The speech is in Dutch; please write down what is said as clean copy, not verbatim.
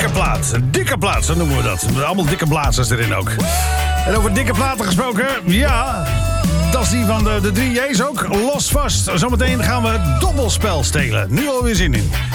Dikke plaat, zo noemen we dat. Allemaal dikke blazers erin ook. En over dikke platen gesproken, ja, dat is die van de 3J's ook. Los vast. Zometeen gaan we het dobbelspel stelen. Nu alweer zin in.